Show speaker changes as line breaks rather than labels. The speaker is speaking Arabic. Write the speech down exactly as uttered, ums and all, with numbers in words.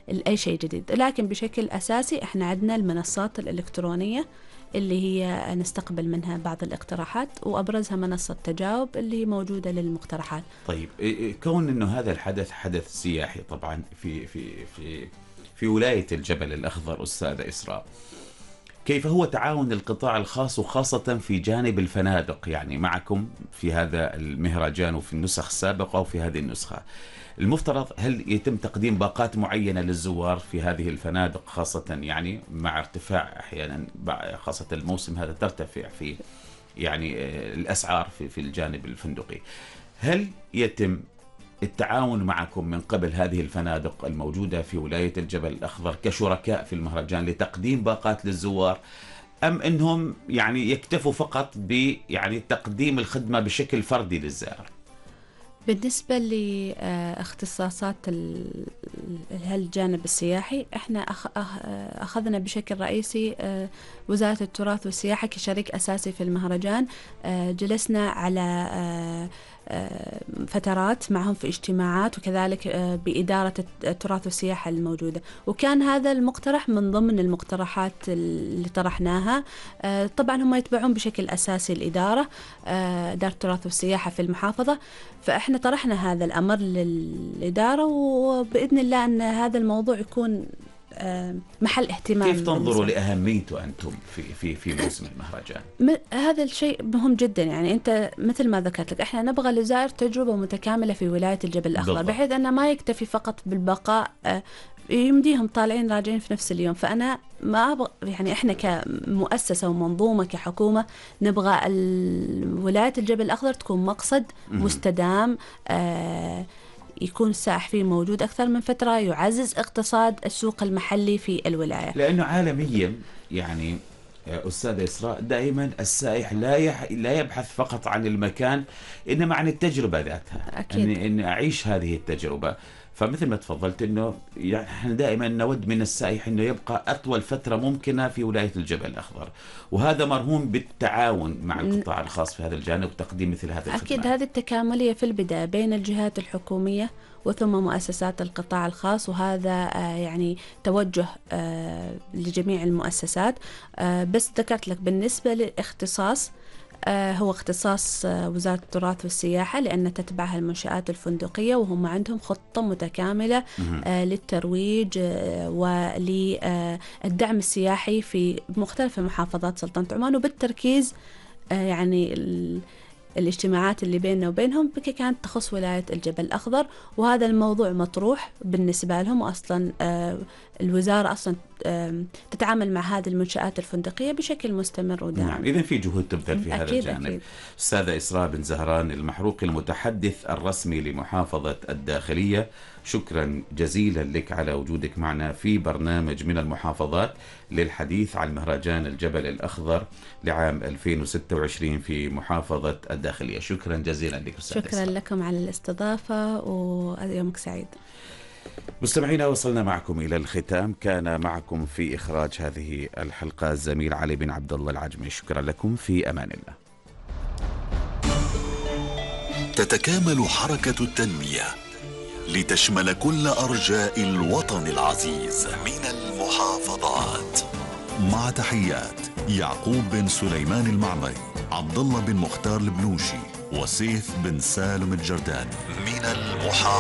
لأي شيء جديد. لكن بشكل أساسي إحنا عندنا المنصات الإلكترونية اللي هي نستقبل منها بعض الاقتراحات، وأبرزها منصة تجاوب اللي هي موجودة للمقترحات.
طيب كون إنه هذا الحدث حدث سياحي طبعا في في في في ولاية الجبل الأخضر أستاذة إسراء، كيف هو تعاون القطاع الخاص وخاصة في جانب الفنادق يعني معكم في هذا المهرجان وفي النسخ السابقة وفي هذه النسخة؟ المفترض هل يتم تقديم باقات معينة للزوار في هذه الفنادق، خاصة يعني مع ارتفاع أحيانا خاصة الموسم هذا ترتفع في يعني الأسعار في في الجانب الفندقي، هل يتم التعاون معكم من قبل هذه الفنادق الموجودة في ولاية الجبل الأخضر كشركاء في المهرجان لتقديم باقات للزوار، أم أنهم يعني يكتفوا فقط ب يعني تقديم الخدمة بشكل فردي للزائر؟
بالنسبة لاختصاصات هالجانب السياحي، احنا أخذنا بشكل رئيسي وزارة التراث والسياحة كشريك أساسي في المهرجان. جلسنا على فترات معهم في اجتماعات، وكذلك بإدارة التراث والسياحة الموجودة، وكان هذا المقترح من ضمن المقترحات اللي طرحناها. طبعا هم يتبعون بشكل أساسي الإدارة، إدارة التراث والسياحة في المحافظة، فإحنا طرحنا هذا الأمر للإدارة، وبإذن الله أن هذا الموضوع يكون محل اهتمام.
كيف تنظروا لأهميته أنتم في في في موسم المهرجان؟
هذا الشيء مهم جدا، يعني أنت مثل ما ذكرت لك إحنا نبغى للزائر تجربة متكاملة في ولاية الجبل الأخضر بالضبط. بحيث أنه ما يكتفي فقط بالبقاء، يمديهم طالعين راجعين في نفس اليوم. فأنا ما أبغى يعني إحنا كمؤسسة ومنظومة كحكومة نبغى ولاية الجبل الأخضر تكون مقصد مستدام، آه يكون السائح فيه موجود أكثر من فترة، يعزز اقتصاد السوق المحلي في الولاية.
لأنه عالميا يعني أستاذة إسراء دائما السائح لا يح... لا يبحث فقط عن المكان، إنما عن التجربة ذاتها.
أكيد.
إن... إن أعيش هذه التجربة. فمثل ما تفضلت إنه يعني إحنا دائما نود من السائح إنه يبقى أطول فترة ممكنة في ولاية الجبل الأخضر، وهذا مرهون بالتعاون مع القطاع الخاص في هذا الجانب وتقديم مثل هذه الخدمات.
أكيد هذه التكاملية في البداية بين الجهات الحكومية وثم مؤسسات القطاع الخاص، وهذا يعني توجه لجميع المؤسسات. بس ذكرت لك بالنسبة للاختصاص، هو اختصاص وزارة التراث والسياحة، لأن تتبعها المنشآت الفندقية، وهم عندهم خطة متكاملة للترويج وللدعم السياحي في مختلف محافظات سلطنة عمان، وبالتركيز يعني الاجتماعات اللي بيننا وبينهم كانت تخص ولاية الجبل الأخضر، وهذا الموضوع مطروح بالنسبة لهم. وأصلا الوزارة أصلا تتعامل مع هذه المنشآت الفندقية بشكل مستمر ودائم.
نعم، إذن في جهود تبذل في هذا الجانب.
أكيد.
أستاذة إسراء بن زهران المحروقي المتحدث الرسمي لمحافظة الداخلية، شكرا جزيلا لك على وجودك معنا في برنامج من المحافظات للحديث عن مهرجان الجبل الأخضر لعام ألفين وستة وعشرين في محافظة الداخلية. شكرا جزيلا لك أستاذة
شكرا
إسراء.
لكم على الاستضافة ويومك سعيد.
مستمعينا، وصلنا معكم إلى الختام. كان معكم في إخراج هذه الحلقة الزميل علي بن عبد الله العجمي. شكرا لكم، في أمان الله.
تتكامل حركة التنمية لتشمل كل أرجاء الوطن العزيز من المحافظات. مع تحيات يعقوب بن سليمان المعمري، عبد الله بن مختار البنوشي، وسيف بن سالم الجرداني من المحافظات.